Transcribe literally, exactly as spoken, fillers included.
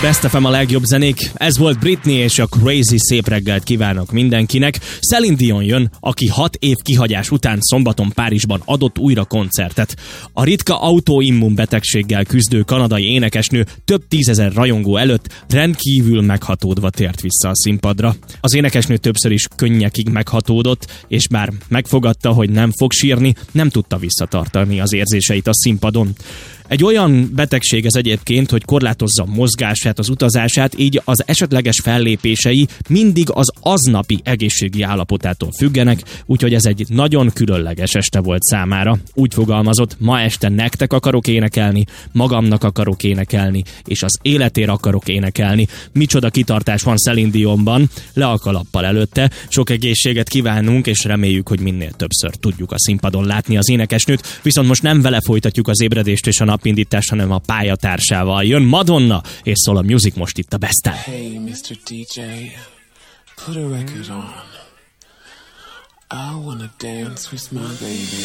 Best ef em a legjobb zenék, ez volt Britney és a Crazy, szép reggelt kívánok mindenkinek. Celine Dion jön, aki hat év kihagyás után szombaton Párizsban adott újra koncertet. A ritka autoimmun betegséggel küzdő kanadai énekesnő több tízezer rajongó előtt rendkívül meghatódva tért vissza a színpadra. Az énekesnő többször is könnyekig meghatódott, és bár megfogadta, hogy nem fog sírni, nem tudta visszatartani az érzéseit a színpadon. Egy olyan betegség ez egyébként, hogy korlátozza a mozgását, az utazását, így az esetleges fellépései mindig az aznapi egészségi állapotától függenek, úgyhogy ez egy nagyon különleges este volt számára. Úgy fogalmazott, ma este nektek akarok énekelni, magamnak akarok énekelni, és az életért akarok énekelni. Micsoda kitartás van Celine Dionban, le a kalappal előtte. Sok egészséget kívánunk, és reméljük, hogy minél többször tudjuk a színpadon látni az énekesnőt, viszont most nem vele folytatjuk az ébredést és a napindítást, hanem a pályatársával. Jön Madonna, és szól a Music most itt a Besten. Hey, mister dé dzsé, put a record on. I wanna dance with my baby.